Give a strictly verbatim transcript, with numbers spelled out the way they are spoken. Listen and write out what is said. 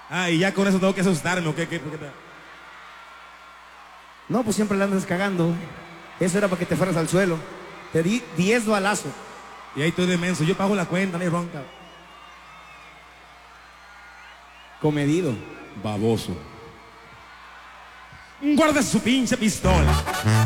Ah, y ya con eso tengo que asustarme, ¿o qué? ¿Qué? ¿Qué tal? No, pues siempre la andas cagando. Eso era para que te fueras al suelo. Te di diez balazos. Y ahí estoy de menso. Yo pago la cuenta, no hay ronca. Comedido. Baboso. Guarda su pinche pistola.